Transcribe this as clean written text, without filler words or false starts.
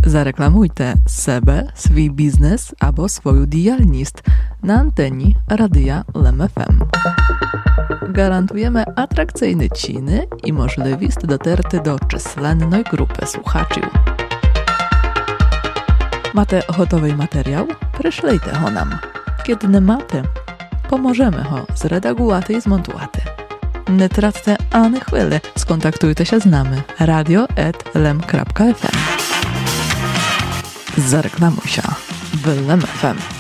Zareklamujte sebe, svій biznes або свою діяльність na anteni Radia LEM FM. Garantujemy atrakcyjne ciny i możliwość dotarty do численної групи słuchaczy. Macie gotowy materiał? Przyszlijcie go nam. Kiedy nie macie, pomożemy go zredagować i zmontować. Nie traccie ani chwili, skontaktujcie się z nami radio@lem.fm. Zareklamuj się w LEM FM.